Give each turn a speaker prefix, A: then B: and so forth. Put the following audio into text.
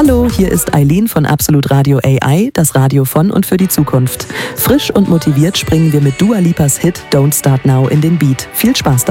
A: Hallo, hier ist Eileen von Absolut Radio AI, das Radio von und für die Zukunft. Frisch und motiviert springen wir mit Dua Lipas Hit Don't Start Now in den Beat. Viel Spaß dabei.